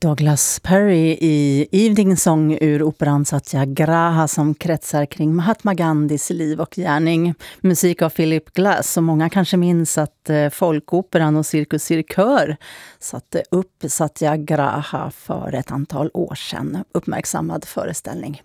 Douglas Perry i Evening Song ur operan Satyagraha som kretsar kring Mahatma Gandhis liv och gärning. Musik av Philip Glass, och många kanske minns att folkoperan och Cirkus Cirkör satte upp Satyagraha för ett antal år sedan. Uppmärksammad föreställning.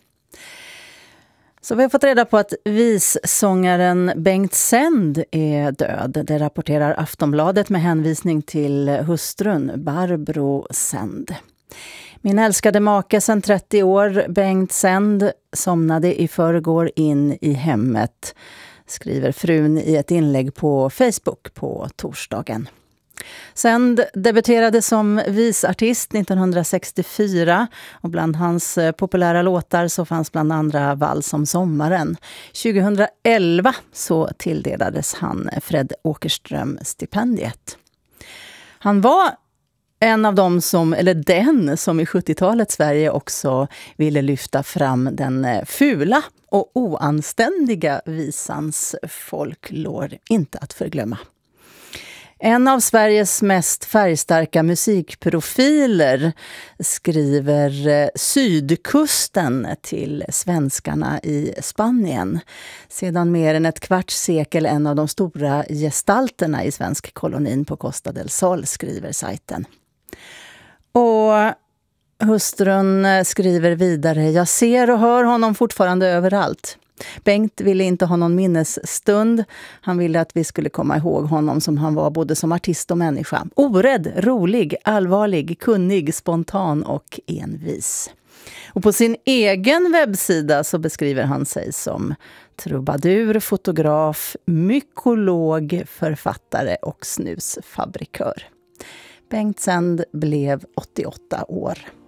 Så vi har fått reda på att vissångaren Bengt Sänd är död. Det rapporterar Aftonbladet med hänvisning till hustrun Barbro Sänd. Min älskade make sedan 30 år, Bengt Sänd, somnade i förrgår in i hemmet, skriver frun i ett inlägg på Facebook på torsdagen. Sänd debuterade som visartist 1964 och bland hans populära låtar så fanns bland andra Vals om sommaren. 2011 så tilldelades han Fred Åkerström-stipendiet. Han var en av dem som, eller den som i 70-talets Sverige också ville lyfta fram den fula och oanständiga visans folklor, inte att förglömma. En av Sveriges mest färgstarka musikprofiler skriver Sydkusten till svenskarna i Spanien. Sedan mer än ett kvarts sekel en av de stora gestalterna i svensk kolonin på Costa del Sol, skriver sajten. Och hustrun skriver vidare: jag ser och hör honom fortfarande överallt. Bengt ville inte ha någon minnesstund. Han ville att vi skulle komma ihåg honom som han var både som artist och människa. Orädd, rolig, allvarlig, kunnig, spontan och envis. Och på sin egen webbsida så beskriver han sig som trubadur, fotograf, mykolog, författare och snusfabrikör. Bengt Sänd blev 88 år.